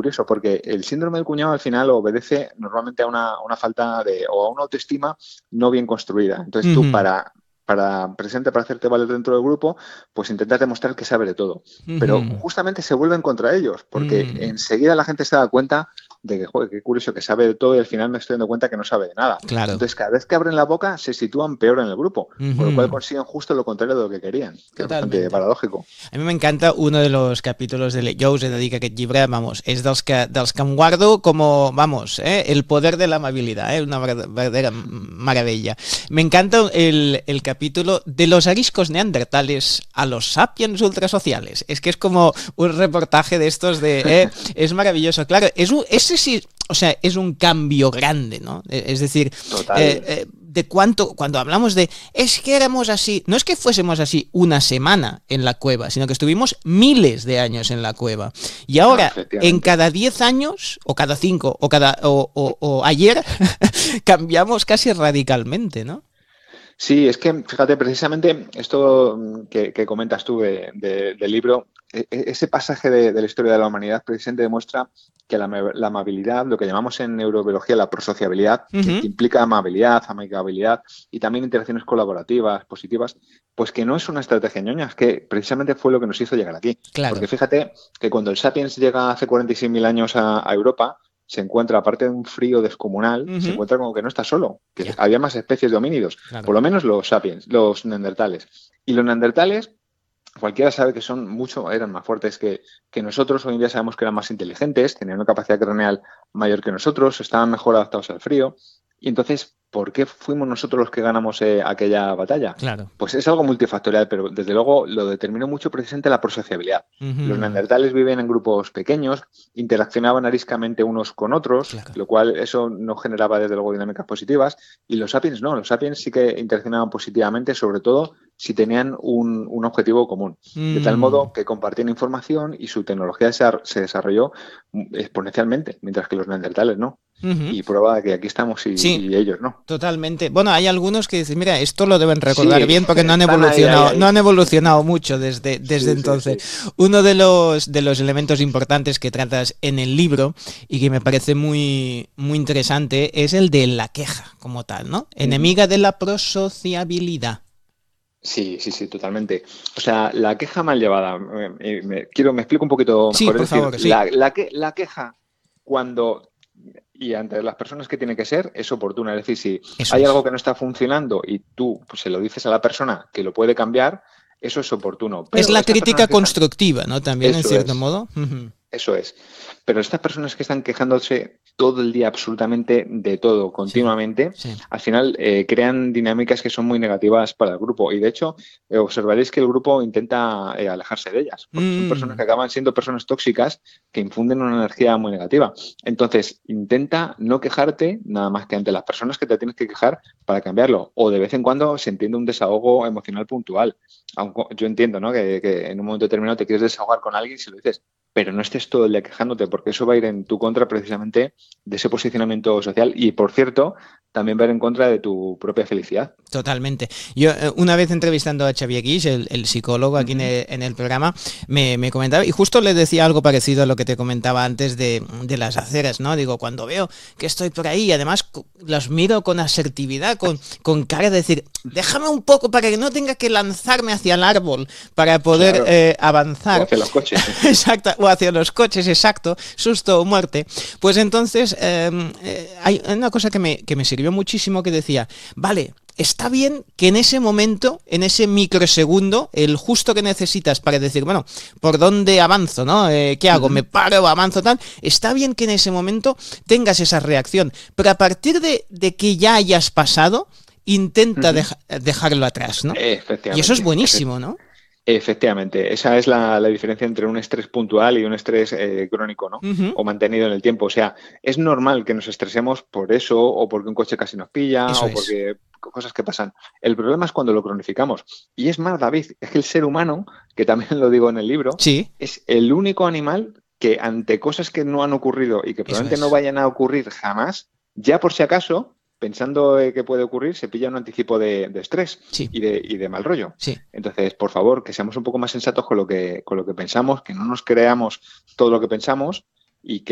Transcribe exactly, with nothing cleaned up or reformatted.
curioso, porque el síndrome del cuñado al final obedece normalmente a una, a una falta de, o a una autoestima no bien construida. Entonces tú Ujú, para, para presente, para hacerte valer dentro del grupo, pues intentas demostrar que sabes de todo. Pero ujú, justamente se vuelven contra ellos, porque ujú. enseguida la gente se da cuenta de que, joder, qué curioso, que sabe de todo y al final me estoy dando cuenta que no sabe de nada. Claro. Entonces cada vez que abren la boca se sitúan peor en el grupo, con lo cual Ujú. consiguen justo lo contrario de lo que querían, que es bastante Totalmente. paradójico. A mi m'encanta uno de los capítulos de... Jo us he de dir que aquest llibre, vamos, és dels que, dels que em guardo como, vamos, eh, el poder de la amabilidad, eh, una verdadera maravilla. Me encanta el, el capítulo de los ariscos neandertales a los sapiens ultrasociales. Es que es como un reportaje de estos de... Eh, es maravilloso. Claro, es un, ese sí... O sea, es un cambio grande, ¿no? Es decir, eh, Total. eh, de cuánto, cuando hablamos de es que éramos así, no es que fuésemos así una semana en la cueva, sino que estuvimos miles de años en la cueva. Y No, ahora, en efectivamente. cada diez años, o cada cinco, o cada o, o, o ayer, cambiamos casi radicalmente, ¿no? Sí, es que, fíjate, precisamente esto mm, que, que comentas tú de- de- del libro, e- e- ese pasaje de, de la historia de la humanidad precisamente demuestra que la, ama- la amabilidad, lo que llamamos en neurobiología la prosociabilidad, Uh que, -huh. que implica amabilidad, amigabilidad y también interacciones colaborativas, positivas, pues que no es una estrategia ñoña, es que precisamente fue lo que nos hizo llegar aquí. Claro. Porque fíjate que cuando el Sapiens llega hace cuarenta y seis mil años a, a Europa, se encuentra, aparte de un frío descomunal, Uh se -huh. encuentra como que no está solo, que Ya, había más especies de homínidos, claro. por lo menos los sapiens, los neandertales. Y los neandertales, cualquiera sabe que son mucho, eran más fuertes que, que nosotros. Hoy en día sabemos que eran más inteligentes, tenían una capacidad craneal mayor que nosotros, estaban mejor adaptados al frío. Y entonces, ¿por qué fuimos nosotros los que ganamos eh, aquella batalla? Claro. Pues es algo multifactorial, pero desde luego lo determinó mucho precisamente la prosociabilidad. Uh Los -huh. neandertales vivían en grupos pequeños, interaccionaban ariscamente unos con otros, Claro. lo cual eso no generaba desde luego dinámicas positivas, y los sapiens no, los sapiens sí que interaccionaban positivamente, sobre todo si tenían un, un objetivo común, de tal Mm. modo que compartían información y su tecnología se desarrolló exponencialmente, mientras que los neandertales no. Uh -huh. Y prueba de que aquí estamos y, Sí, y ellos no. totalmente. Bueno, hay algunos que dicen, mira, esto lo deben recordar Sí, bien porque no han están ahí, ahí, evolucionado, no ahí. han evolucionado mucho desde, desde Sí, sí, entonces. sí. Uno de los, de los elementos importantes que tratas en el libro y que me parece muy, muy interesante es el de la queja como tal, ¿no? Ujú. Enemiga de la prosociabilidad. Sí, sí, sí, totalmente. O sea, la queja mal llevada, me, me- me- quiero, me explico un poquito Sí, mejor. Es por decir, favor, sí. la, la, que, la queja cuando y ante las personas que tiene que ser es oportuna. Es decir, si Eso hay es. algo que no está funcionando y tú pues, se lo dices a la persona que lo puede cambiar, eso es oportuno. Es Pero la estas personas crítica que están, constructiva, ¿no? También en eso cierto es, modo. Uh-huh. eso es. Pero estas personas que están quejándose todo el día absolutamente de todo, Sí, continuamente, sí. al final eh, crean dinámicas que son muy negativas para el grupo. Y de hecho, eh, observaréis que el grupo intenta eh, alejarse de ellas, porque son personas Mm. que acaban siendo personas tóxicas que infunden una energía muy negativa. Entonces, intenta no quejarte nada más que ante las personas que te tienes que quejar para cambiarlo. O de vez en cuando se entiende un desahogo emocional puntual. Aunque yo entiendo, ¿no? que, que en un momento determinado te quieres desahogar con alguien si lo dices, pero no estés todo el día quejándote, porque eso va a ir en tu contra precisamente de ese posicionamiento social y, por cierto, también va a ir en contra de tu propia felicidad. Totalmente. Yo eh, una vez entrevistando a Xavier Guix, el, el psicólogo aquí en Ujú. el, en el programa, me, me, comentaba, y justo le decía algo parecido a lo que te comentaba antes de, de las aceras, ¿no? Digo, cuando veo que estoy por ahí, y además los miro con asertividad, con, con cara de decir, déjame un poco para que no tenga que lanzarme hacia el árbol para poder Claro. eh, O avanzar. hacia los coches. Exacto, o hacia los coches, exacto, susto o muerte. Pues entonces eh, eh, hay una cosa que me, que me sirvió muchísimo que decía, vale, está bien que en ese momento, en ese microsegundo, el justo que necesitas para decir, bueno, ¿por dónde avanzo, no? Eh, ¿Qué hago? ¿Me Ujú. paro, avanzo, tal? Está bien que en ese momento tengas esa reacción, pero a partir de, de que ya hayas pasado, intenta Ujú. deja, dejarlo atrás, ¿no? Y eso es Efectivamente. Efe- buenísimo, ¿no? Efectivamente, esa es la, la diferencia entre un estrés puntual y un estrés eh, crónico, ¿no? Uh -huh. O mantenido en el tiempo. O sea, es normal que nos estresemos por eso, o porque un coche casi nos pilla, Eso o es. porque cosas que pasan. El problema es cuando lo cronificamos. Y es más, David, es que el ser humano, que también lo digo en el libro, Sí, es el único animal que ante cosas que no han ocurrido y que eso probablemente no es. vayan a ocurrir jamás, ya por si acaso, pensando eh, que puede ocurrir, se pilla un anticipo de, de estrés Sí, y de, y de mal rollo. sí. Entonces, por favor, que seamos un poco más sensatos con lo que, con lo que pensamos, que no nos creamos todo lo que pensamos y que